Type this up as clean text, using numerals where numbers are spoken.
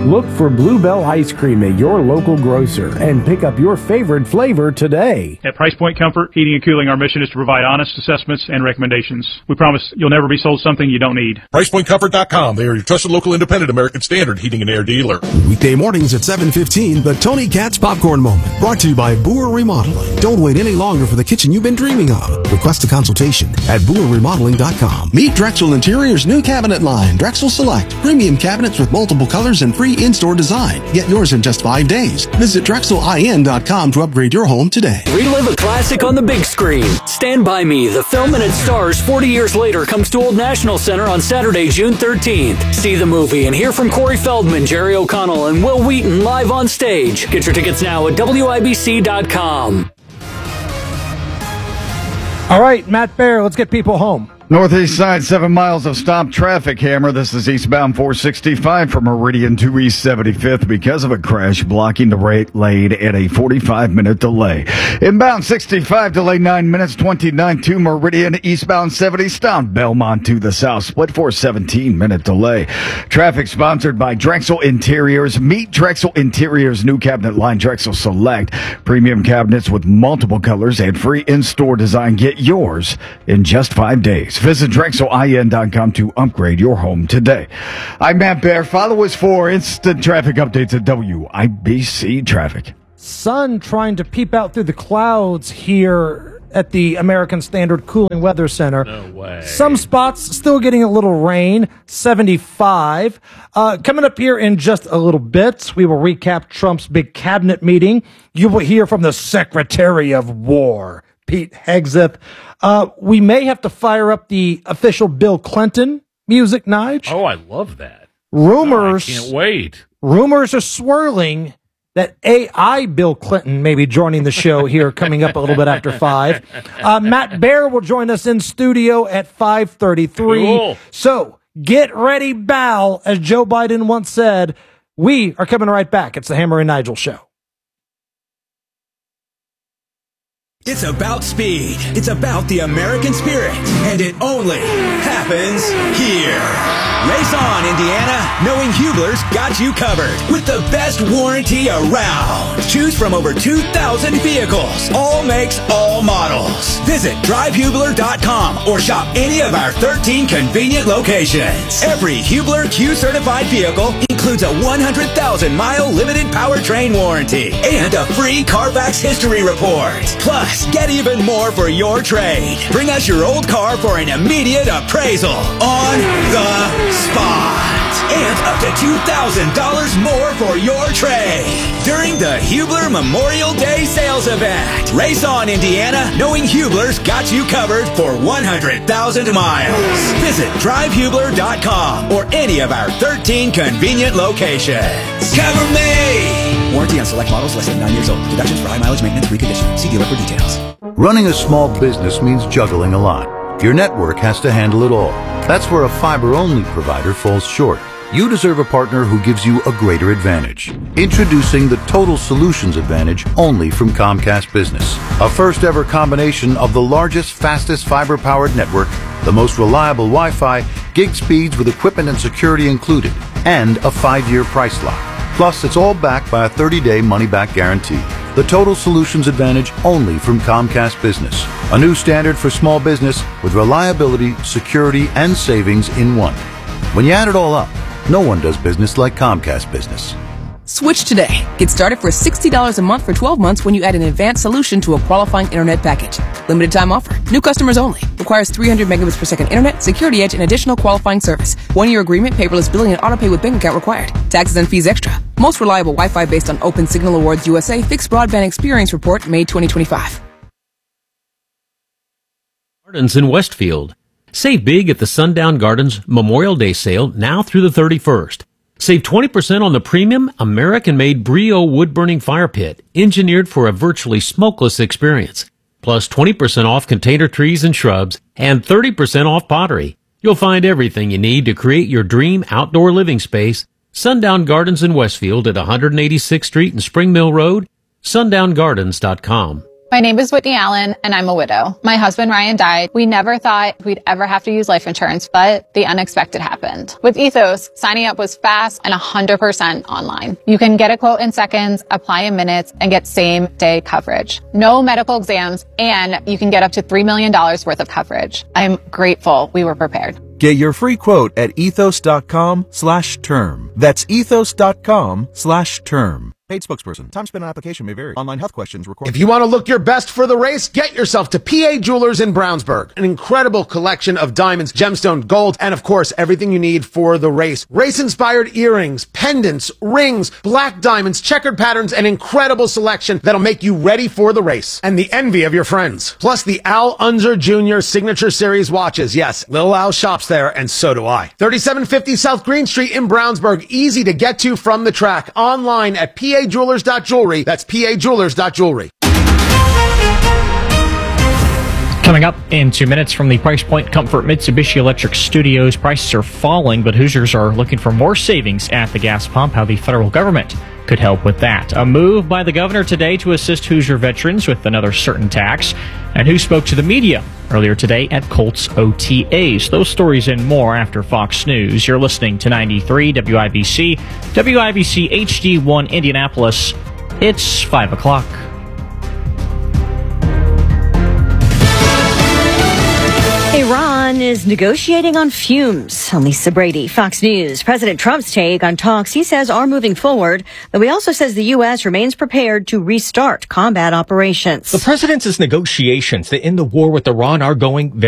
Look for Bluebell Ice Cream at your local grocer and pick up your favorite flavor today. At Price Point Comfort Heating and Cooling, our mission is to provide honest assessments and recommendations. We promise you'll never be sold something you don't need. PricePointComfort.com. They are your trusted local independent American Standard heating and air dealer. Weekday mornings at 7:15, the Tony Katz Popcorn Moment. Brought to you by Boer Remodeling. Don't wait any longer for the kitchen you've been dreaming of. Request a consultation at BoerRemodeling.com. Meet Drexel Interior's new cabinet line, Drexel Select. Premium cabinets with multiple colors and free in-store design. Get yours in just 5 days. Visit DrexelIN.com to upgrade your home today. Relive a classic on the big screen. Stand By Me, the film and its stars 40 years later, comes to Old National Center on Saturday, June 13th. See the movie and hear from Corey Feldman, Jerry O'Connell, and Will Wheaton live on stage. Get your tickets now at WIBC.com. All right, Matt Bear, let's get people home. Northeast side, 7 miles of stopped traffic, Hammer. This is eastbound 465 from Meridian to East 75th because of a crash blocking the right lane and a 45-minute delay. Inbound 65, delay 9 minutes, 29 to Meridian. Eastbound 70, stopped Belmont to the south, split for a 17-minute delay. Traffic sponsored by Drexel Interiors. Meet Drexel Interiors' new cabinet line, Drexel Select. Premium cabinets with multiple colors and free in-store design. Get yours in just 5 days. Visit DrexelIN.com to upgrade your home today. I'm Matt Bear. Follow us for instant traffic updates at WIBC Traffic. Sun trying to peep out through the clouds here at the American Standard Cooling Weather Center. No way. Some spots still getting a little rain, 75. Coming up here in just a little bit, we will recap Trump's big cabinet meeting. You will hear from the Secretary of War, Pete Hegseth. We may have to fire up the official Bill Clinton music, Nige. Oh, I love that. Rumors. I can't wait. Rumors are swirling that AI Bill Clinton may be joining the show here coming up a little bit after 5. Matt Bear will join us in studio at 5:33. Cool. So get ready, Bal, as Joe Biden once said. We are coming right back. It's the Hammer and Nigel Show. It's about speed. It's about the American spirit. And it only happens here. Race on, Indiana. Knowing Hubler's got you covered with the best warranty around. Choose from over 2,000 vehicles. All makes, all models. Visit drivehubler.com or shop any of our 13 convenient locations. Every Hubler Q-certified vehicle includes a 100,000-mile limited powertrain warranty and a free Carfax history report. Plus, get even more for your trade. Bring us your old car for an immediate appraisal on the spot. And up to $2,000 more for your trade during the Hubler Memorial Day sales event. Race on, Indiana. Knowing Hubler's got you covered for 100,000 miles. Visit drivehubler.com or any of our 13 convenient locations. Cover me! Warranty on select models less than 9 years old. Deductions for high mileage maintenance reconditioning. See dealer for details. Running a small business means juggling a lot. Your network has to handle it all. That's where a fiber-only provider falls short. You deserve a partner who gives you a greater advantage. Introducing the Total Solutions Advantage only from Comcast Business. A first-ever combination of the largest, fastest fiber-powered network, the most reliable Wi-Fi, gig speeds with equipment and security included, and a 5-year price lock. Plus, it's all backed by a 30-day money-back guarantee. The Total Solutions Advantage only from Comcast Business. A new standard for small business with reliability, security, and savings in one. When you add it all up, no one does business like Comcast Business. Switch today. Get started for $60 a month for 12 months when you add an advanced solution to a qualifying internet package. Limited time offer. New customers only. Requires 300 megabits per second internet, security edge, and additional qualifying service. 1-year agreement, paperless billing, and autopay with bank account required. Taxes and fees extra. Most reliable Wi-Fi based on Open Signal Awards USA Fixed Broadband Experience Report, May 2025. Gardens in Westfield. Save big at the Sundown Gardens Memorial Day sale now through the 31st. Save 20% on the premium American-made Brio wood-burning fire pit, engineered for a virtually smokeless experience. Plus 20% off container trees and shrubs, and 30% off pottery. You'll find everything you need to create your dream outdoor living space. Sundown Gardens in Westfield at 186th Street and Spring Mill Road, sundown.gardens.com. My name is Whitney Allen, and I'm a widow. My husband, Ryan, died. We never thought we'd ever have to use life insurance, but the unexpected happened. With Ethos, signing up was fast and 100% online. You can get a quote in seconds, apply in minutes, and get same-day coverage. No medical exams, and you can get up to $3 million worth of coverage. I'm grateful we were prepared. Get your free quote at ethos.com/term. That's ethos.com/term. Paid spokesperson. Time spent on application may vary. Online health questions required. If you want to look your best for the race, get yourself to PA Jewelers in Brownsburg. An incredible collection of diamonds, gemstone, gold, and of course, everything you need for the race. Race-inspired earrings, pendants, rings, black diamonds, checkered patterns, and incredible selection that'll make you ready for the race. And the envy of your friends. Plus the Al Unser Jr. Signature Series watches. Yes, Lil Al shops there, and so do I. 3750 South Green Street in Brownsburg. Easy to get to from the track. Online at PAJewelers.jewelry. That's PAJewelers.jewelry. Coming up in 2 minutes from the Price Point Comfort Mitsubishi Electric Studios, prices are falling, but Hoosiers are looking for more savings at the gas pump. How the federal government could help with that. A move by the governor today to assist Hoosier veterans with another certain tax. And who spoke to the media earlier today at Colts OTAs. Those stories and more after Fox News. You're listening to 93 WIBC, WIBC HD1 Indianapolis. It's 5 o'clock. Iran is negotiating on fumes. I'm Lisa Brady, Fox News. President Trump's take on talks he says are moving forward, though he also says the U.S. remains prepared to restart combat operations. The president's negotiations to end the war with Iran are going very